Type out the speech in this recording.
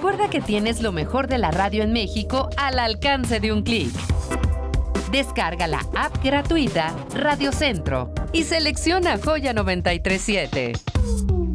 Recuerda que tienes lo mejor de la radio en México al alcance de un clic. Descarga la app gratuita Radio Centro y selecciona Joya 937.